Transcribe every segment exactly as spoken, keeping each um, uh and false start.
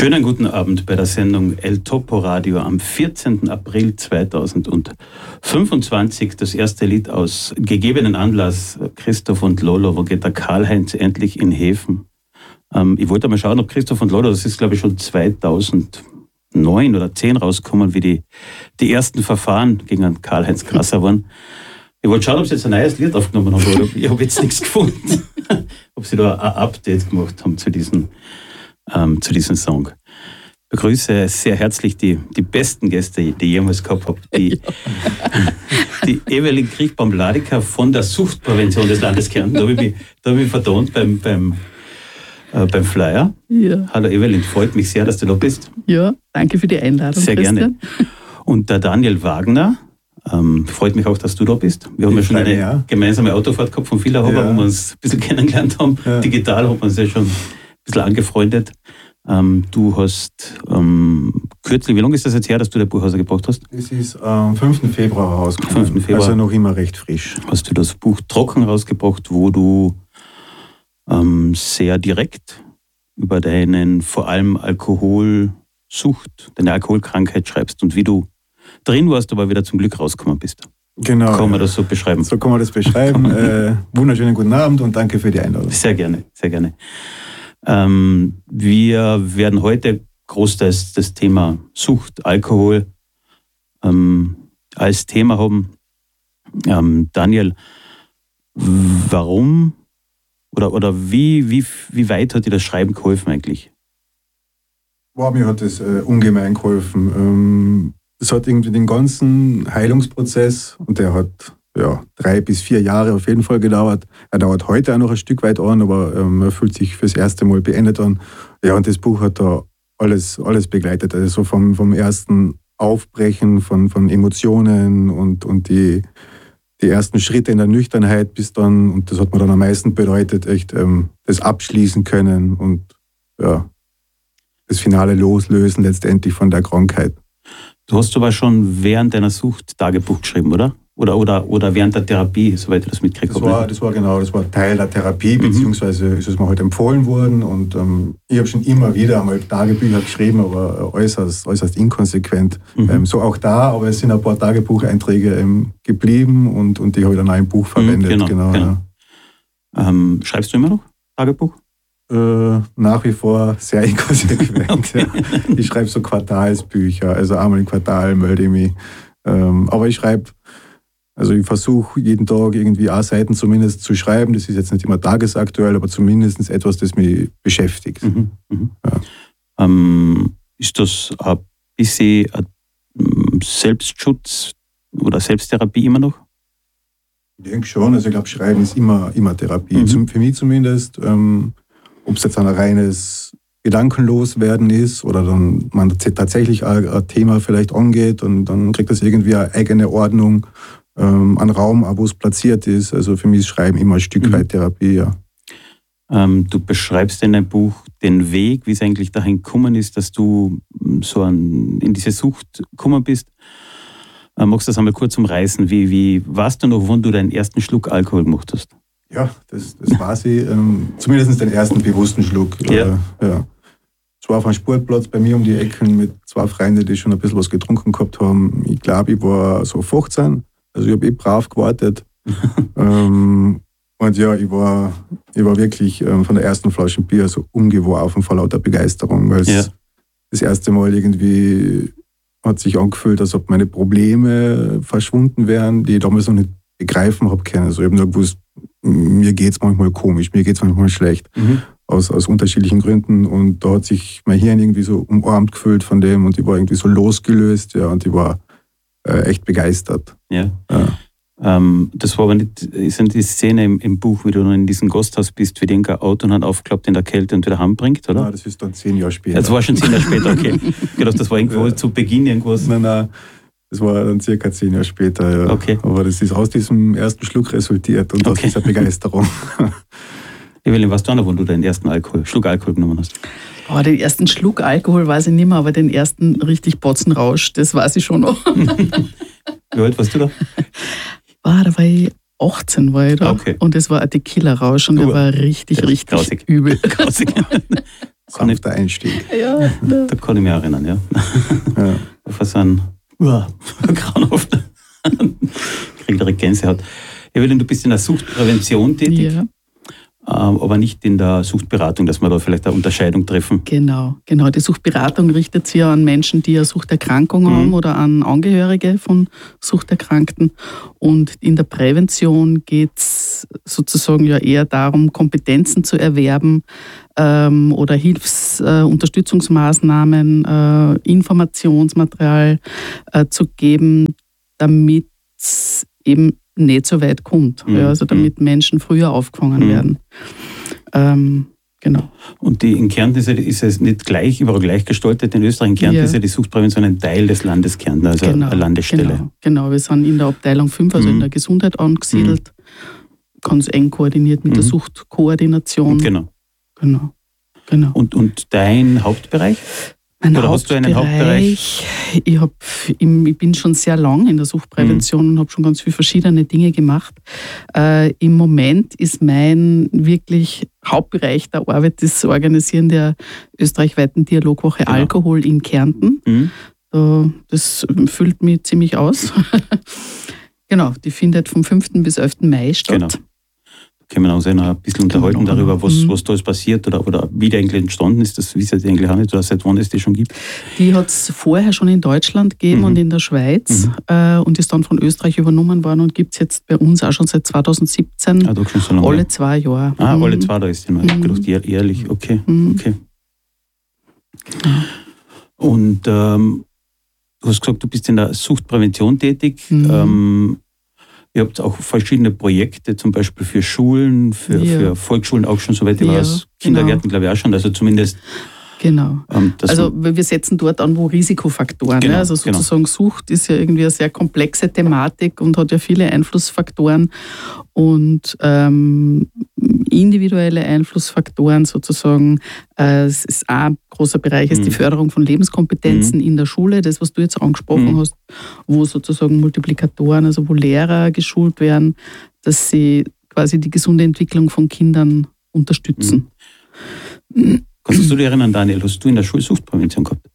Schönen guten Abend bei der Sendung El Topo Radio am vierzehnten April zweitausendfünfundzwanzig. Das erste Lied aus gegebenen Anlass, Christoph und Lolo, wo geht der Karl-Heinz endlich in Häfen? Ähm, ich wollte mal schauen, ob Christoph und Lolo, das ist glaube ich schon zweitausendneun oder zehn rausgekommen, wie die, die ersten Verfahren gegen Karl-Heinz krasser waren. Ich wollte schauen, ob sie jetzt ein neues Lied aufgenommen haben, aber ich habe jetzt nichts gefunden. Ob sie da ein Update gemacht haben zu diesem, ähm, zu diesem Song. Ich begrüße sehr herzlich die, die besten Gäste, die ich jemals gehabt habe. Die, die Evelyn Kriechbaum-Ladika von der Suchtprävention des Landes Kärnten. Da habe ich mich, da habe ich mich verdont beim, beim, äh, beim Flyer. Ja. Hallo Evelyn, freut mich sehr, dass du da bist. Ja, danke für die Einladung, sehr Christian. Gerne. Und der Daniel Wagner. Ähm, freut mich auch, dass du da bist. Wir haben ja schon eine ja. gemeinsame Autofahrt gehabt von Villachhaber, ja. wo wir uns ein bisschen kennengelernt haben. Ja. Digital haben wir uns ja schon ein bisschen angefreundet. Ähm, du hast ähm, kürzlich, wie lange ist das jetzt her, dass du dein Buch rausgebracht hast? Es ist am fünften Februar rausgekommen, fünften Februar. Also noch immer recht frisch. Hast du das Buch trocken rausgebracht, wo du ähm, sehr direkt über deinen vor allem Alkoholsucht, deine Alkoholkrankheit schreibst und wie du drin warst, aber wieder zum Glück rausgekommen bist. Genau. Kann man das so beschreiben? So kann man das beschreiben. äh, wunderschönen guten Abend und danke für die Einladung. Sehr gerne, sehr gerne. Ähm, wir werden heute großteils das Thema Sucht, Alkohol ähm, als Thema haben. Ähm, Daniel, warum oder, oder wie, wie, wie weit hat dir das Schreiben geholfen eigentlich? Wow, mir hat das äh, ungemein geholfen. Ähm, Es hat irgendwie den ganzen Heilungsprozess, und der hat ja, drei bis vier Jahre auf jeden Fall gedauert. Er dauert heute auch noch ein Stück weit an, aber ähm, er fühlt sich fürs erste Mal beendet an. Ja, und das Buch hat da alles, alles begleitet. Also so vom, vom ersten Aufbrechen von, von Emotionen und, und die, die ersten Schritte in der Nüchternheit bis dann, und das hat mir dann am meisten bedeutet, echt ähm, das abschließen können und ja, das finale Loslösen letztendlich von der Krankheit. Du hast aber schon während deiner Sucht Tagebuch geschrieben, oder? Oder, oder, oder während der Therapie, soweit ich das mitgekriegt habe. Das war, das war genau, das war Teil der Therapie, mhm. beziehungsweise ist es mir halt empfohlen worden. Und ähm, ich habe schon immer wieder einmal Tagebücher geschrieben, aber äußerst, äußerst inkonsequent. Mhm. Ähm, so auch da, aber es sind ein paar Tagebucheinträge ähm, geblieben und, und die habe ich dann auch im Buch verwendet. Mhm, genau, genau, genau. Ja. Ähm, schreibst du immer noch Tagebuch? Äh, nach wie vor sehr inkonsequent. Okay. Ja. Ich schreibe so Quartalsbücher, also einmal im Quartal melde ich mich. Ähm, aber ich schreibe, also ich versuche jeden Tag irgendwie auch Seiten zumindest zu schreiben. Das ist jetzt nicht immer tagesaktuell, aber zumindest etwas, das mich beschäftigt. Mhm, mhm. Ja. Ähm, ist das ein bisschen ein Selbstschutz oder Selbsttherapie immer noch? Ich denke schon. Also ich glaube, Schreiben ist immer, immer Therapie. Mhm. Zum, für mich zumindest. Ähm, Ob es jetzt ein reines Gedankenloswerden ist oder dann man tatsächlich ein, ein Thema vielleicht angeht und dann kriegt das irgendwie eine eigene Ordnung, ähm, einen Raum, wo es platziert ist. Also für mich ist Schreiben immer ein Stück weit Therapie, ja. Ähm, du beschreibst in deinem Buch den Weg, wie es eigentlich dahin gekommen ist, dass du so an, in diese Sucht gekommen bist. Ähm, magst du das einmal kurz umreißen? Wie, wie weißt du noch, wann du deinen ersten Schluck Alkohol gemacht hast? Ja, das, das war sie. Ähm, zumindest den ersten bewussten Schluck. Ja. Äh, ja. Es war auf einem Sportplatz bei mir um die Ecken mit zwei Freunden, die schon ein bisschen was getrunken gehabt haben. Ich glaube, ich war so fünfzehn. Also ich habe eh brav gewartet. ähm, und ja, ich war, ich war wirklich ähm, von der ersten Flasche Bier so umgeworfen vor lauter Begeisterung, weil es ja. das erste Mal irgendwie hat sich angefühlt, als ob meine Probleme verschwunden wären, die ich damals noch nicht begreifen habe können. Also ich habe nur gewusst, mir geht es manchmal komisch, mir geht es manchmal schlecht, mhm. aus, aus unterschiedlichen Gründen. Und da hat sich mein Hirn irgendwie so umarmt gefühlt von dem und ich war irgendwie so losgelöst, ja, und ich war äh, echt begeistert. Ja. ja. Ähm, das war aber nicht, ist nicht die Szene im, im Buch, wie du noch in diesem Gasthaus bist, wie den kein Auto und hat aufgeklappt in der Kälte und wieder heimbringt, oder? Nein, das ist dann zehn Jahre später. Das war schon zehn Jahre später, okay. Ich dachte, das war irgendwo ja. zu Beginn irgendwas. Nein, nein. Das war dann circa zehn Jahre später, ja. Okay. Aber das ist aus diesem ersten Schluck resultiert und aus okay. dieser Begeisterung. Evelyn, weißt du noch, wo du deinen ersten Alkohol, Schluck Alkohol genommen hast? Oh, den ersten Schluck Alkohol weiß ich nicht mehr, aber den ersten richtig Botzenrausch, das weiß ich schon noch. Wie alt warst du da? Ah, da war ich achtzehn, war ich da. Okay. Und das war ein Tequila-Rausch und der war richtig, richtig Grausig. übel. Grausig. sanfter Einstieg. Ja, Da kann ich mich auch erinnern, ja. Ja. Auf so einen, uah, grauenhaft. Kriege direkt Gänsehaut. Evelyn, du bist in der Suchtprävention tätig, ja. aber nicht in der Suchtberatung, dass wir da vielleicht eine Unterscheidung treffen. Genau, genau. Die Suchtberatung richtet sich ja an Menschen, die eine Suchterkrankung Mhm. haben oder an Angehörige von Suchterkrankten. Und in der Prävention geht es sozusagen ja eher darum, Kompetenzen zu erwerben ähm, oder Hilfs-, äh, Unterstützungsmaßnahmen, äh, Informationsmaterial äh, zu geben, damit es eben nicht so weit kommt. Mhm. Ja, also damit Menschen früher aufgefangen Mhm. werden. Ähm, genau. Und die, in Kärnten ist, ja, ist es nicht gleich, überall gleich gestaltet. In Österreich, in Kärnten Ja. ist ja die Suchtprävention ein Teil des Landes Kärnten, also Genau, eine Landesstelle. Genau, genau, wir sind in der Abteilung fünf, also Mhm. in der Gesundheit angesiedelt. Ganz eng koordiniert mit Mhm. der Suchtkoordination. Genau. Genau. genau. Und, und dein Hauptbereich? Mein Oder hast du einen Hauptbereich? Ich, hab, im- ich bin schon sehr lang in der Suchtprävention und habe schon ganz viele verschiedene Dinge gemacht. Äh, Im Moment ist mein wirklich Hauptbereich der Arbeit das Organisieren der österreichweiten Dialogwoche Genau. Alkohol in Kärnten. Mhm. Da- Das füllt mich ziemlich aus. Genau, die findet vom fünften bis elften Mai statt. Genau. Können wir uns ja noch ein bisschen unterhalten Genau. darüber, was, Mhm. was da alles passiert oder, oder wie die eigentlich entstanden ist. Das wissen Sie eigentlich auch nicht, oder seit wann es die schon gibt. Die hat es vorher schon in Deutschland gegeben Mhm. und in der Schweiz Mhm. äh, und ist dann von Österreich übernommen worden und gibt es jetzt bei uns auch schon seit zweitausendsiebzehn Ah, doch schon so lange. alle zwei Jahre. Ah, Mhm. alle zwei, da ist die noch. Ich hab Mhm. gedacht, jähr- jährlich. Okay, Mhm. okay. Und ähm, du hast gesagt, du bist in der Suchtprävention tätig. Mhm. Ähm, ihr habt auch verschiedene Projekte, zum Beispiel für Schulen, für, Ja. für Volksschulen auch schon, soweit ich Ja, weiß. Kindergärten, glaube ich, auch schon. Also zumindest, Genau. ähm, dass Also man- wir setzen dort an, wo Risikofaktoren. Genau, ne? Also genau. sozusagen Sucht ist ja irgendwie eine sehr komplexe Thematik und hat ja viele Einflussfaktoren und ähm, individuelle Einflussfaktoren sozusagen. Äh, es ist ein großer Bereich ist Mhm. die Förderung von Lebenskompetenzen in der Schule, das, was du jetzt angesprochen Mhm. hast, wo sozusagen Multiplikatoren, also wo Lehrer geschult werden, dass sie quasi die gesunde Entwicklung von Kindern unterstützen. Kannst du dich erinnern, Daniel, hast du in der Schule Suchtprävention gehabt?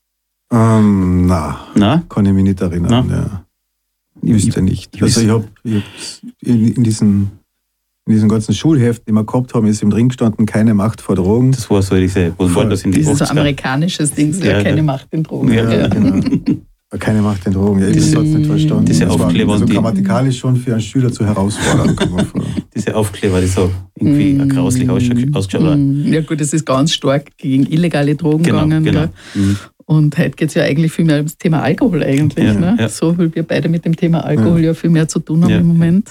Ähm, na, Nein? kann ich mich nicht erinnern. Na? Ja. Ich wüsste nicht. ich Also wüsste- ich habe ich hab in, in, diesen, in diesen ganzen Schulheften, die wir gehabt haben, ist im drin gestanden, keine Macht vor Drogen. Das war so diese, wo war das in die Das ist so achtziger? amerikanisches Ding, ja, Ja, keine ja. Macht in Drogen. Ja, Ja. genau. Keine Macht den Drogen. Ja, ich Diese- habe es nicht verstanden. diese Das war Aufkleber also und die- grammatikalisch schon für einen Schüler zu herausfordern. Kann man vor. Diese Aufkleber, die so irgendwie Mm. grauslich ausgeschaut ausgeschaut haben. Mm, Ja gut, es ist ganz stark gegen illegale Drogen Genau, gegangen. genau. Gell? Mhm. Und heute geht es ja eigentlich viel mehr ums Thema Alkohol eigentlich. Ja, ne? ja. So, weil wir beide mit dem Thema Alkohol ja, viel mehr zu tun haben Ja. im Moment.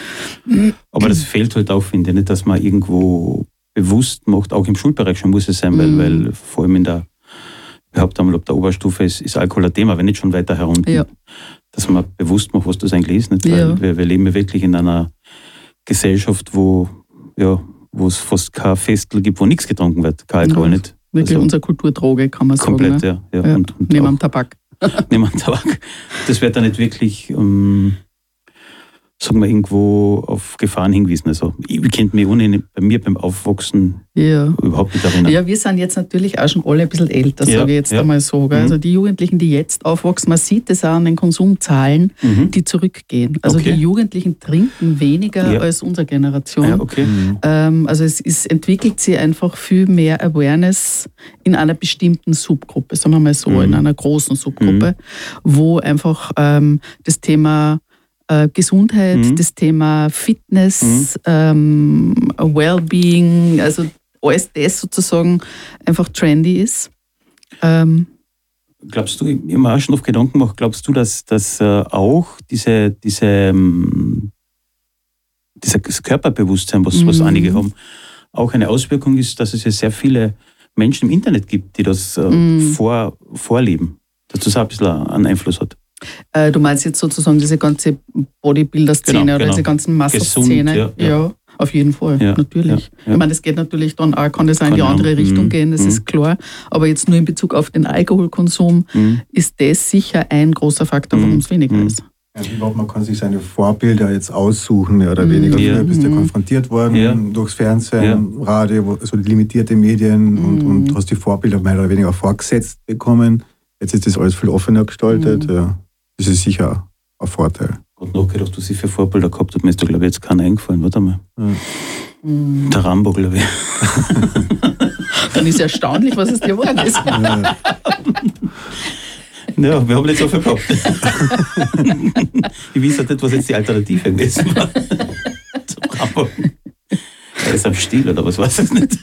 Aber das fehlt halt auch, finde ich, nicht, dass man irgendwo bewusst macht, auch im Schulbereich schon muss es sein, weil, Mhm. weil vor allem in der, überhaupt einmal ab der Oberstufe ist, ist Alkohol ein Thema, wenn nicht schon weiter herunter. Ja. Dass man bewusst macht, was das eigentlich ist. Nicht? Weil Ja. wir, wir leben ja wirklich in einer Gesellschaft, wo, ja, wo es fast kein Festel gibt, wo nichts getrunken wird, kein Alkohol Ja. nicht. Wirklich Also unsere Kulturdroge, kann man komplett, sagen. ja. ja. Ne? Ja. Und, und Neben auch- dem Tabak. neben dem Tabak. Das wird dann nicht wirklich, ähm, sagen wir, irgendwo auf Gefahren hingewiesen. Also ich kennt mich ohnehin bei mir beim Aufwachsen Ja. überhaupt nicht erinnern. Ja, wir sind jetzt natürlich auch schon alle ein bisschen älter, Ja, sage ich jetzt ja. einmal so. Gell? Mhm. Also die Jugendlichen, die jetzt aufwachsen, man sieht es auch an den Konsumzahlen, Mhm. die zurückgehen. Also Okay. die Jugendlichen trinken weniger Ja. als unsere Generation. Ja, okay. Ähm, also es ist, entwickelt sich einfach viel mehr Awareness in einer bestimmten Subgruppe, sagen wir mal so, Mhm. in einer großen Subgruppe, wo einfach ähm, das Thema äh, Gesundheit, Mhm. das Thema Fitness, ähm, Wellbeing, also alles das sozusagen einfach trendy ist. Ähm, Glaubst du, ich habe mir auch schon oft Gedanken gemacht, glaubst du, dass, dass äh, auch diese, diese, ähm, dieses Körperbewusstsein, was, was Mhm. einige haben, auch eine Auswirkung ist, dass es ja sehr viele Menschen im Internet gibt, die das äh, Mhm. vor, vorleben, dass das auch ein bisschen einen Einfluss hat. äh, du meinst jetzt sozusagen diese ganze Bodybuilder-Szene Genau, oder genau. diese ganzen Massenszene? Gesund, ja, ja. auf jeden Fall, Ja, natürlich. ja, ja. Ich meine, es geht natürlich dann auch, kann das auch in die Kann andere auch, Richtung mhm, gehen, das mhm. ist klar. Aber jetzt nur in Bezug auf den Alkoholkonsum Mhm. ist das sicher ein großer Faktor, warum es weniger Mhm. ist. Ich glaube, man kann sich seine Vorbilder jetzt aussuchen, mehr oder weniger. Ja. Früher bist du konfrontiert worden ja. durchs Fernsehen, ja. Radio, also die limitierte Medien mhm. und, und hast die Vorbilder mehr oder weniger vorgesetzt bekommen. Jetzt ist das alles viel offener gestaltet. Mhm. Ja. Das ist sicher ein Vorteil. Und nachgedacht, was ich für Vorbilder gehabt habe, mir ist da, glaube ich, jetzt keiner eingefallen. Warte mal. Ja. Mhm. Der Rambo, glaube ich. Dann ist es erstaunlich, was es dir geworden ist. Ja. Ja, wir haben nicht so viel gehabt. Ich weiß halt nicht, was jetzt die Alternative gewesen war. Zum Rambo. Er ist am Stiel oder was weiß ich nicht.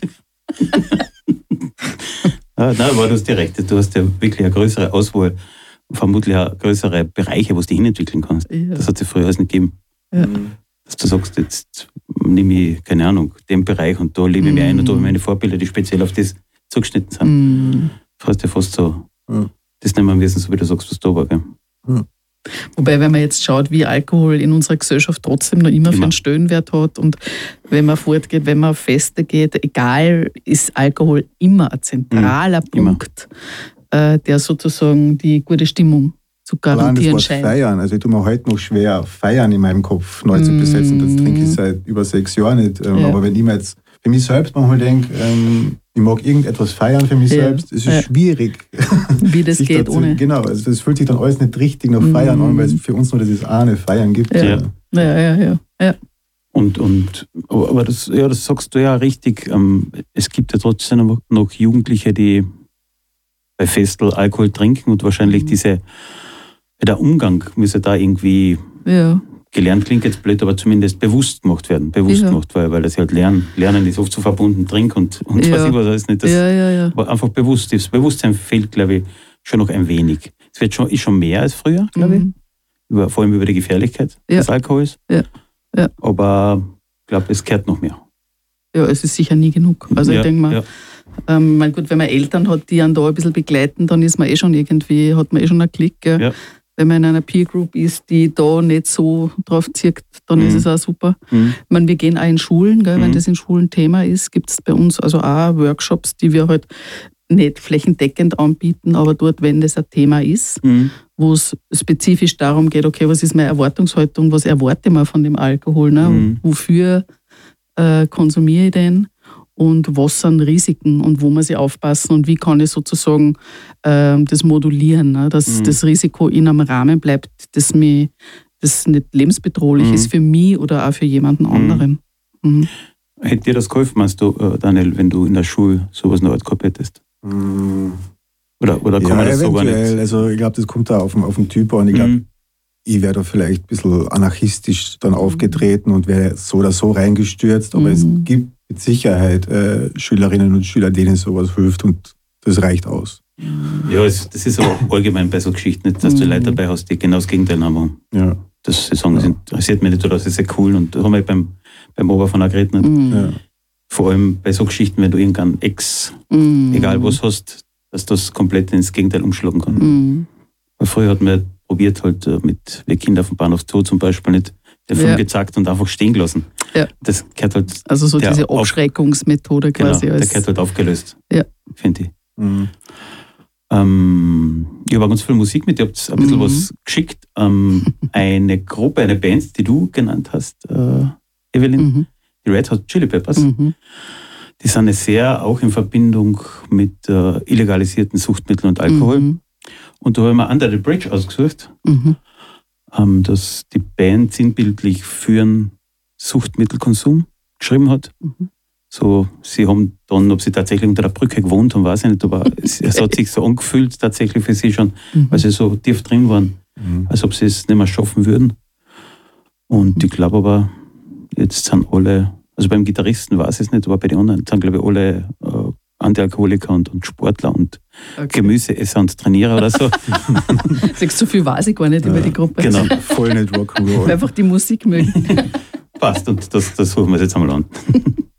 Ah, nein, aber du hast direkt. Du hast ja wirklich eine größere Auswahl, vermutlich auch größere Bereiche, wo du dich hinentwickeln kannst. Ja. Das hat es früher alles nicht gegeben. Ja. Dass du sagst, jetzt nehme ich, keine Ahnung, den Bereich und da lebe ich mm. mich ein und da habe ich meine Vorbilder, die speziell auf das zugeschnitten sind. Mm. Das heißt ja fast so, ja. Das nicht mehr wissen, so wie du sagst, was da war. Gell? Ja. Wobei, wenn man jetzt schaut, wie Alkohol in unserer Gesellschaft trotzdem noch immer, immer. für einen Stellenwert hat und wenn man fortgeht, wenn man auf Feste geht, egal, ist Alkohol immer ein zentraler mhm. Punkt, äh, der sozusagen die gute Stimmung zu garantieren scheint. Feiern, also ich tue mir heute noch schwer feiern in meinem Kopf neu zu besetzen. Das trinke ich seit über sechs Jahren nicht. Ähm, ja. Aber wenn ich mir jetzt für mich selbst manchmal denke, ähm, ich mag irgendetwas feiern für mich ja. selbst, es ist ja. schwierig. Wie das geht dazu, ohne. Genau, also das fühlt sich dann alles nicht richtig nach Feiern mm. an, weil es für uns nur dieses eine Feiern gibt. Ja, ja, ja. ja, ja, ja. Und, und, aber das, ja, das sagst du ja richtig. Ähm, es gibt ja trotzdem noch Jugendliche, die bei Festel Alkohol trinken und wahrscheinlich mm. diese, der Umgang müsse da irgendwie ja. gelernt, klingt jetzt blöd, aber zumindest bewusst gemacht werden. Bewusst ja. gemacht, weil, weil das halt Lernen, Lernen ist oft so verbunden, Trink und, und ja. weiß ich was, alles nicht. Das, ja, ja, ja. Aber einfach bewusst. Das Bewusstsein fehlt, glaube ich, schon noch ein wenig. Es wird schon, ist schon mehr als früher, glaube mhm. ich. Über, vor allem über die Gefährlichkeit ja. des Alkohols. Ja. Ja. Aber ich glaube, es gehört noch mehr. Ja, es ist sicher nie genug. Also ja, ich denke mal, ja. ähm, mein gut, wenn man Eltern hat, die einen da ein bisschen begleiten, dann ist man eh schon irgendwie, hat man eh schon einen Klick. Gell? Ja. Wenn man in einer Peer Group ist, die da nicht so drauf zirkt, dann mhm. ist es auch super. Mhm. Ich meine, wir gehen auch in Schulen, gell? Mhm. Wenn das in Schulen Thema ist, gibt es bei uns also auch Workshops, die wir halt nicht flächendeckend anbieten, aber dort, wenn das ein Thema ist, mhm. wo es spezifisch darum geht, okay, was ist meine Erwartungshaltung, was erwarte ich mir von dem Alkohol, ne? Mhm. Wofür äh, konsumiere ich den? Und was sind Risiken und wo muss ich aufpassen und wie kann ich sozusagen äh, das modulieren, ne? Dass mhm. das Risiko in einem Rahmen bleibt, das, mich, das nicht lebensbedrohlich mhm. ist für mich oder auch für jemanden anderen. Mhm. Hätte dir das geholfen, meinst du, Daniel, wenn du in der Schule sowas noch gehabt hättest? Mhm. Oder, oder kann ja, man das so gar nicht? Also ich glaube, das kommt da auf den, auf den Typ an. Ich glaube, mhm. ich wäre da vielleicht ein bisschen anarchistisch dann aufgetreten und wäre so oder so reingestürzt, aber mhm. es gibt mit Sicherheit äh, Schülerinnen und Schüler, denen sowas hilft und das reicht aus. Ja, es, das ist aber allgemein bei so Geschichten nicht, dass du Leute dabei hast, die genau das Gegenteil haben. Ja. Das sie sagen, das interessiert mich nicht oder das ist sehr cool und da haben wir beim, beim Oberfan auch geredet. Mhm. Ja. Vor allem bei so Geschichten, wenn du irgendeinen Ex, mhm. egal was hast, dass das komplett ins Gegenteil umschlagen kann. Mhm. Weil früher hat man probiert halt mit wie Kinder vom Bahnhof Zoo zum Beispiel nicht den Film ja. gezeigt und einfach stehen gelassen. Ja. Das gehört halt. Also so diese Abschreckungsmethode quasi. Genau, der gehört halt aufgelöst. Ja. Finde ich. Mhm. Ähm, ich habe ganz viel Musik mit, ihr habt ein bisschen mhm. was geschickt. Ähm, eine Gruppe, eine Band, die du genannt hast, äh, Evelyn, mhm. die Red Hot Chili Peppers. Mhm. Die sind sehr auch in Verbindung mit äh, illegalisierten Suchtmitteln und Alkohol. Mhm. Und da habe ich mir Under the Bridge ausgesucht. Mhm. Ähm, dass die Band sinnbildlich für einen Suchtmittelkonsum geschrieben hat. Mhm. So, sie haben dann, ob sie tatsächlich unter der Brücke gewohnt haben, weiß ich nicht, aber es, es hat sich so angefühlt tatsächlich für sie schon, mhm. weil sie so tief drin waren, mhm. als ob sie es nicht mehr schaffen würden. Und ich glaube aber, jetzt sind alle, also beim Gitarristen weiß ich es nicht, aber bei den anderen sind, glaube ich, alle äh, Antialkoholiker und, und Sportler und okay. Gemüseesser und Trainierer oder so. Sagst du, viel weiß ich gar nicht ja, über die Gruppe. Genau. Voll nicht Rock'n'Roll. Einfach die Musik mögen. Passt, und das, das suchen wir jetzt einmal an.